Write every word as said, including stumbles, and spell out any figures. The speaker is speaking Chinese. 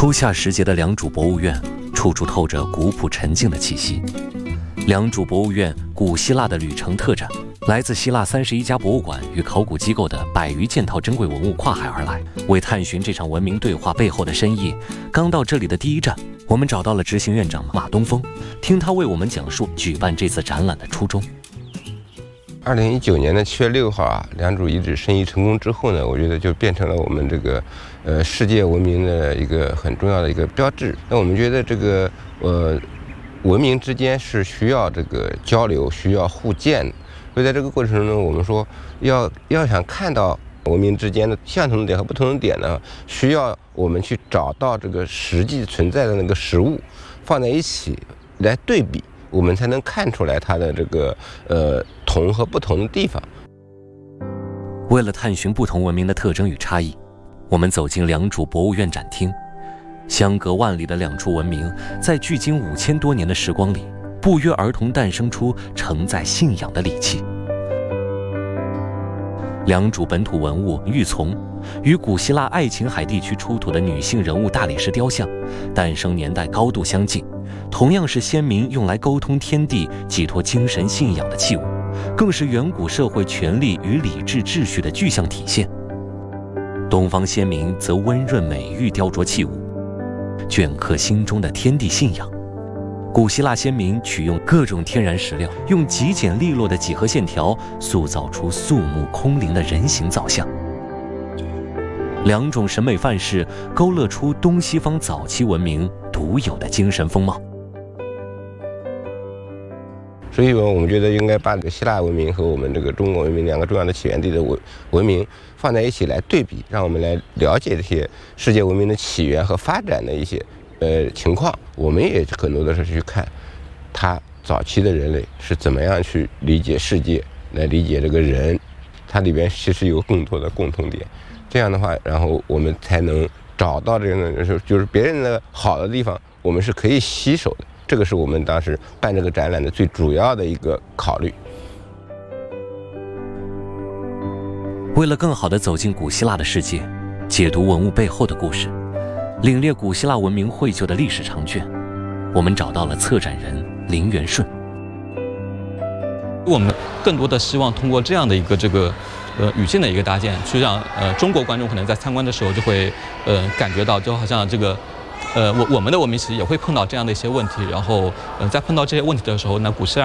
初夏时节的良渚博物院，处处透着古朴沉静的气息。良渚博物院古希腊的旅程特展，来自希腊三十一家博物馆与考古机构的百余件套珍贵文物跨海而来，为探寻这场文明对话背后的深意。刚到这里的第一站，我们找到了执行院长马东峰，听他为我们讲述举办这次展览的初衷。 二零一九年的七月六号啊，良渚遗址申遗成功之后呢，我觉得就变成了我们这个呃世界文明的一个很重要的一个标志。那我们觉得这个呃文明之间是需要这个交流，需要互鉴的。所以在这个过程中，我们说要要想看到文明之间的相同的点和不同的点呢，需要我们去找到这个实际存在的那个实物，放在一起来对比。我们才能看出来它的这个呃同和不同的地方。 为了探寻不同文明的特征与差异，我们走进良渚博物院展厅。相隔万里的两处文明，在距今五千多年的时光里，不约而同诞生出承载信仰的礼器。良渚本土文物玉琮与古希腊爱琴海地区出土的女性人物大理石雕像，诞生年代高度相近。同样是先民用来沟通天地、寄托精神信仰的器物，更是远古社会权力与理智秩序的具象体现。东方先民则温润美玉雕琢器物，镌刻心中的天地信仰。古希腊先民取用各种天然石料，用极简利落的几何线条塑造出肃穆空灵的人形造像。两种审美范式勾勒出东西方早期文明独有的精神风貌。 所以我们觉得应该把这个希腊文明和我们这个中国文明两个重要的起源地的文文明放在一起来对比，让我们来了解这些世界文明的起源和发展的一些呃情况。我们也很多的是去看他早期的人类是怎么样去理解世界，来理解这个人，它里边其实有更多的共同点。这样的话，然后我们才能找到这个就是就是别人的好的地方，我们是可以吸收的。这个是我们当时办这个展览的最主要的一个考虑。 为了更好地走进古希腊的世界，解读文物背后的故事，领略古希腊文明绘就的历史长卷，我们找到了策展人林元顺。 我们更多的希望通过这样的一个这个呃语境的一个搭建，去让呃中国观众可能在参观的时候就会呃感觉到，就好像这个。呃，我我们的文明其实也会碰到这样的一些问题，然后，呃，在碰到这些问题的时候，那古希腊